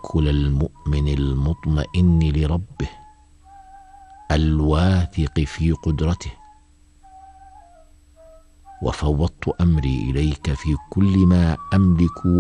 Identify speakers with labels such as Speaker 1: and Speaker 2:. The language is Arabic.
Speaker 1: توكل المؤمن المطمئن لربه الواثق في قدرته. وفوضت أمري إليك في كل ما أملك